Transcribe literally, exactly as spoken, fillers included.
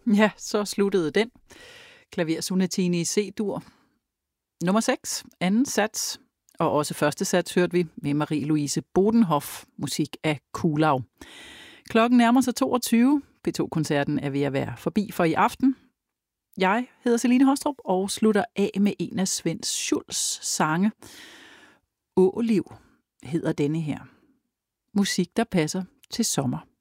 Ja, så sluttede den. Klaversonatine i C-dur. Nummer seks, anden sats. Og også første sats hørte vi med Marie-Louise Bodenhoff, musik af Kuhlau. Klokken nærmer sig toogtyve. P to-koncerten er ved at være forbi for i aften. Jeg hedder Celine Hostrup og slutter af med en af Svend Schultz sange. Åliv hedder denne her. Musik, der passer til sommer.